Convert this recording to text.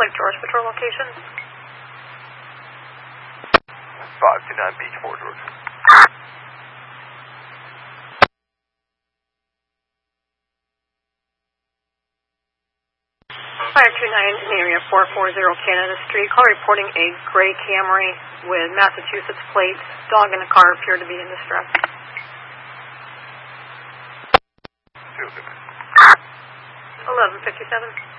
Lake George Patrol location. 529 Beach, Fort George. Fire 29 in area 440 Canada Street. Call reporting a gray Camry with Massachusetts plates. Dog in the car appeared to be in distress. 1157.